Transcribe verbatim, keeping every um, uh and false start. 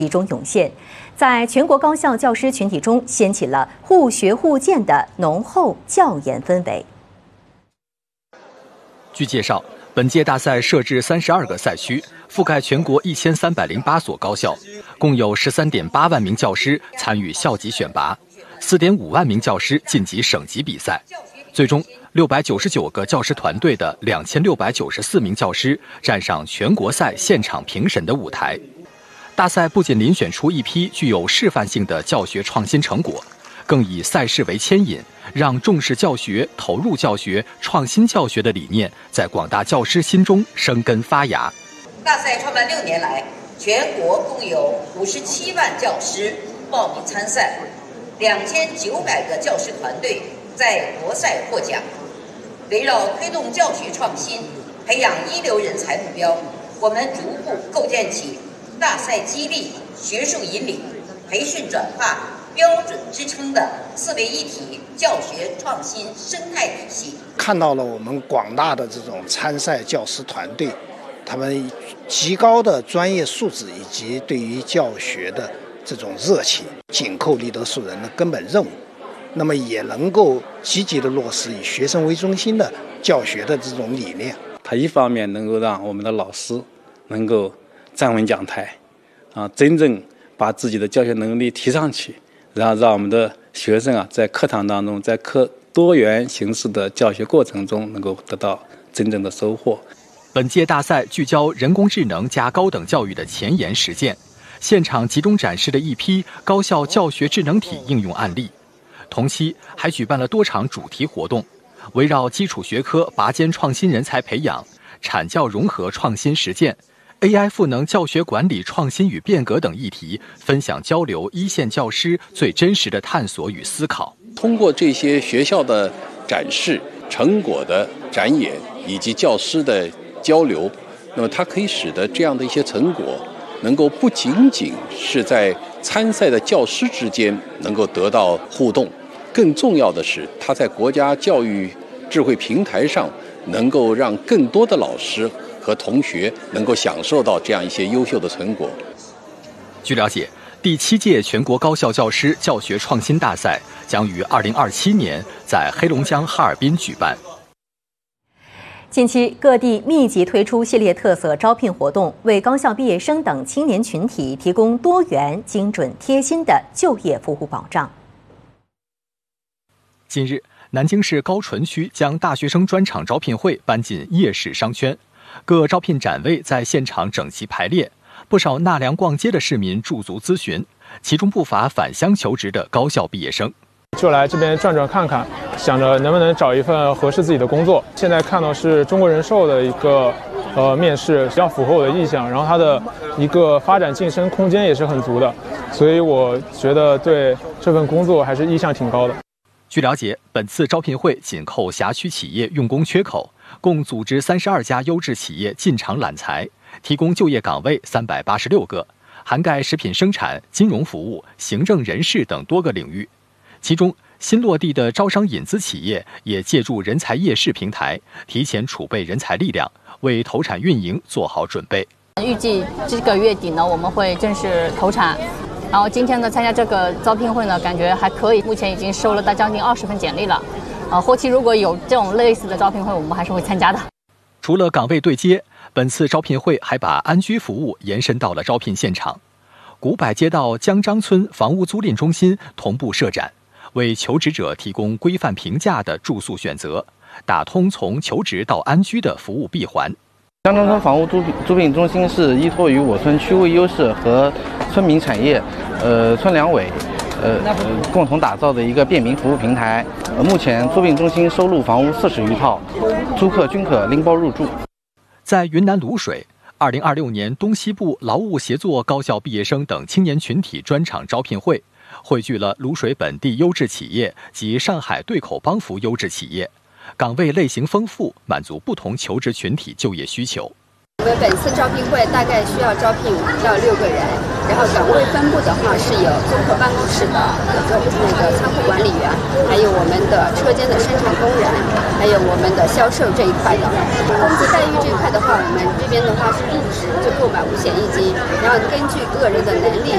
中涌现，在全国高校教师群体中掀起了互学互鉴的浓厚教研氛围。 据介绍，本届大赛设置三十二个赛区，覆盖全国一千三百零八所高校，共有十三点八万名教师参与校级选拔，四点五万名教师晋级省级比赛。最终，六百九十九个教师团队的两千六百九十四名教师站上全国赛现场评审的舞台。大赛不仅遴选出一批具有示范性的教学创新成果，更以赛事为牵引，让重视教学、投入教学、创新教学的理念在广大教师心中生根发芽。 大赛创办六年来，全国共有五十七万教师报名参赛，两千九百个教师团队在国赛获奖。围绕推动教学创新、培养一流人才目标，我们逐步构建起大赛激励、学术引领、培训转化、标准支撑的四位一体教学创新生态体系。 看到了我们广大的这种参赛教师团队，他们极高的专业素质以及对于教学的这种热情，紧扣立德树人的根本任务，那么也能够积极的落实以学生为中心的教学的这种理念。 它一方面能够让我们的老师能够站稳讲台，啊，真正把自己的教学能力提上去，然后让我们的学生啊，在课堂当中，在课多元形式的教学过程中，能够得到真正的收获。 本届大赛聚焦人工智能加高等教育的前沿实践，现场集中展示了一批高校教学智能体应用案例。同期还举办了多场主题活动，围绕基础学科拔尖创新人才培养、产教融合创新实践、A I 赋能教学管理创新与变革等议题，分享交流一线教师最真实的探索与思考。 通过这些学校的展示、成果的展演以及教师的交流，那么它可以使得这样的一些成果能够不仅仅是在参赛的教师之间能够得到互动，更重要的是它在国家教育智慧平台上能够让更多的老师和同学能够享受到这样一些优秀的成果。 据了解，第七届全国高校教师教学创新大赛将于二零二七年在黑龙江哈尔滨举办。 近期，各地密集推出系列特色招聘活动，为高校毕业生等青年群体提供多元、精准、贴心的就业服务保障。 近日，南京市高淳区将大学生专场招聘会搬进夜市商圈，各招聘展位在现场整齐排列，不少纳凉逛街的市民驻足咨询，其中不乏返乡求职的高校毕业生。 就来这边转转看看，想着能不能找一份合适自己的工作。现在看到是中国人寿的一个呃面试，比较符合我的意向，然后它的一个发展晋升空间也是很足的，所以我觉得对这份工作还是意向挺高的。 据了解，本次招聘会紧扣辖区企业用工缺口，共组织三十二家优质企业进场揽才，提供就业岗位三百八十六个，涵盖食品生产、金融服务、行政人事等多个领域。其中，新落地的招商引资企业也借助人才夜市平台，提前储备人才力量，为投产运营做好准备。 预计这个月底呢，我们会正式投产。然后今天呢，参加这个招聘会呢，感觉还可以。目前已经收了大将近二十份简历了。啊，后期如果有这种类似的招聘会，我们还是会参加的。 除了岗位对接，本次招聘会还把安居服务延伸到了招聘现场。古柏街道江张村房屋租赁中心同步设展，为求职者提供规范平价的住宿选择，打通从求职到安居的服务闭环。 江张村房屋租租赁中心是依托于我村区位优势和村民产业、呃村两委、呃共同打造的一个便民服务平台。呃，目前租赁中心收录房屋四十余套，租客均可拎包入住。 在云南卤水，二零二六年东西部劳务协作高校毕业生等青年群体专场招聘会，汇聚了卤水本地优质企业及上海对口帮扶优质企业，岗位类型丰富，满足不同求职群体就业需求。 我们本次招聘会大概需要招聘五到六个人，然后岗位分布的话是有综合办公室的那个仓库管理员，还有我们的车间的生产工人，还有我们的销售这一块的。工资待遇这一块的话，我们这边的话是入职就购买五险一金，然后根据个人的能力